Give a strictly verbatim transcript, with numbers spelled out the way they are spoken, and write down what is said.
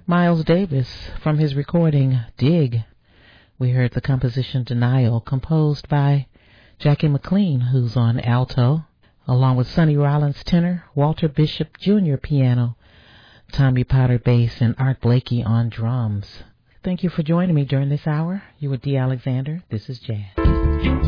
Miles Davis from his recording Dig. We heard the composition Denial, composed by Jackie McLean, who's on alto, along with Sonny Rollins tenor, Walter Bishop Junior piano, Tommy Potter bass, and Art Blakey on drums. Thank you for joining me during this hour. You were Dee Alexander. This is Jazz.